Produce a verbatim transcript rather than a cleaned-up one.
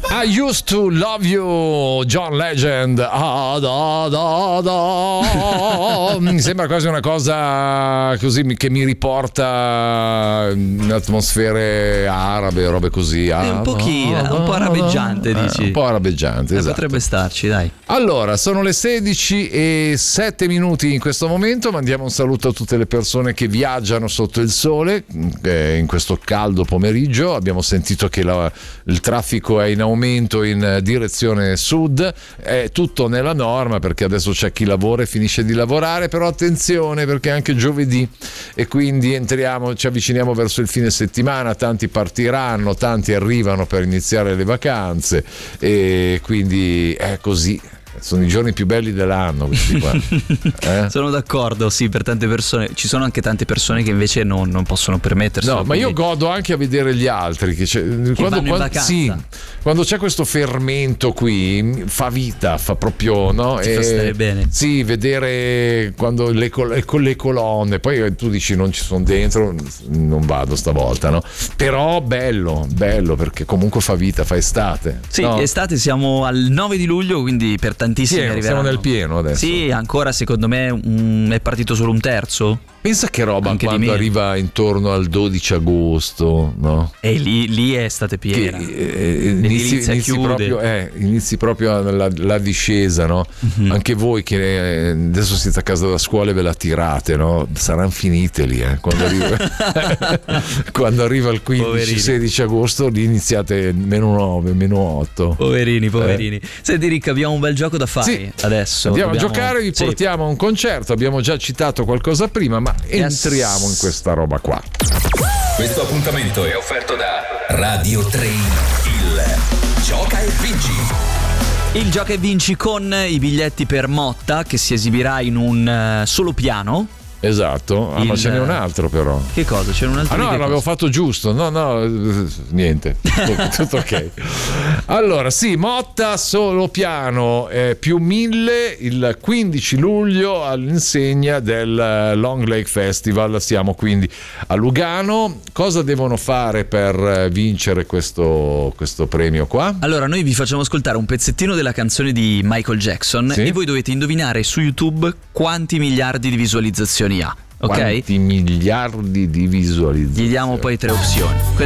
I used to love you, John Legend. Ah, da, da, da. Mi sembra quasi una cosa così che mi riporta in atmosfere arabe, robe così. Ah, un pochino, da, un po' arabeggiante, da, dici? Un po' arabeggiante, eh, esatto. Potrebbe starci, dai. Allora, sono le sedici e sette minuti in questo momento. Mandiamo un saluto a tutte le persone che viaggiano sotto il sole eh, in questo caldo pomeriggio. Abbiamo sentito che la, il traffico è in aumento in direzione sud, è tutto nella norma perché adesso c'è chi lavora e finisce di lavorare, però attenzione perché è anche giovedì e quindi entriamo, ci avviciniamo verso il fine settimana, tanti partiranno, tanti arrivano per iniziare le vacanze e quindi è così. Sono i giorni più belli dell'anno questi qua. Eh? Sono d'accordo, sì, per tante persone. Ci sono anche tante persone che invece non, non possono permettersi. No, ma io godo anche a vedere gli altri che, c'è, che quando, vanno in quando, vacanza. sì, quando c'è questo fermento qui fa vita, fa proprio, no? Ti fa stare bene. Sì, vedere quando le, con le colonne, poi tu dici non ci sono dentro, non vado stavolta, no? Però bello, bello perché comunque fa vita, fa estate. Sì, no? estate, siamo al nove di luglio, quindi per tantissimi Pieno, arriveranno. siamo nel pieno adesso. Sì, ancora secondo me um, è partito solo un terzo. Pensa che roba Anche quando arriva intorno al dodici agosto, no? E lì, lì è estate piena. Che, eh, inizi, inizi, proprio, eh, inizi proprio la, la discesa, no? Mm-hmm. Anche voi che adesso siete a casa da scuola e ve la tirate, no? Saranno finite lì, eh? Quando arriva, quando arriva il quindici sedici agosto lì iniziate meno nove, meno otto. Poverini, poverini. Eh. Senti Ricca, abbiamo un bel gioco da fare sì. adesso. Andiamo Dobbiamo... a giocare, vi sì. portiamo a un concerto, abbiamo già citato qualcosa prima, ma yes. entriamo in questa roba qua. Questo appuntamento è offerto da Radio tre, il Gioca e Vinci. Il Gioca e Vinci con i biglietti per Motta che si esibirà in un uh, solo piano. Esatto, ah, il... ma ce n'è un altro però. Che cosa? C'è un altro? Ah no, l'avevo cosa? fatto giusto. No, no, niente. Tutto, tutto ok. Allora, sì, Motta solo piano eh, più mille il quindici luglio all'insegna del Long Lake Festival. Siamo quindi a Lugano. Cosa devono fare per vincere questo, questo premio qua? Allora, noi vi facciamo ascoltare un pezzettino della canzone di Michael Jackson sì? e voi dovete indovinare su YouTube quanti miliardi di visualizzazioni ha. Ok? Quanti miliardi di visualizzazioni? Gli diamo poi tre opzioni.